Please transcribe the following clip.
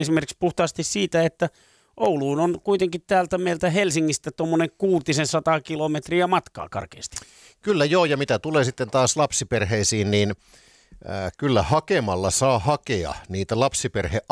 esimerkiksi puhtaasti siitä, että Ouluun on kuitenkin täältä meiltä Helsingistä tuommoinen 600 kilometriä matkaa karkeasti. Kyllä joo, ja mitä tulee sitten taas lapsiperheisiin, niin kyllä hakemalla saa hakea niitä lapsiperhe